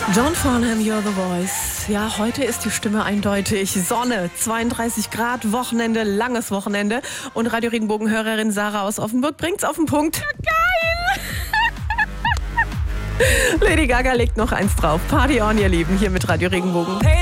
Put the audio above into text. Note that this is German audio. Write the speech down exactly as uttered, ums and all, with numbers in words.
John Farnham, You're the Voice. Ja, heute ist die Stimme eindeutig. Sonne, zweiunddreißig Grad, Wochenende, langes Wochenende. Und Radio Regenbogen-Hörerin Sarah aus Offenburg bringt's auf den Punkt. Geil! Lady Gaga legt noch eins drauf. Party on, ihr Lieben, hier mit Radio Regenbogen.